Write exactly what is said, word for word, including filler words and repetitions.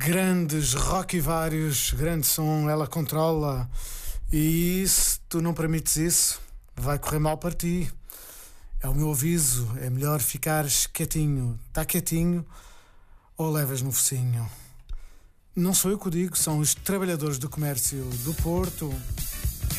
Grandes rock e vários, grande som, ela controla. E se tu não permites isso, vai correr mal para ti. É o meu aviso, é melhor ficares quietinho. Tá quietinho ou levas no focinho. Não sou eu que o digo, são os trabalhadores do comércio do Porto.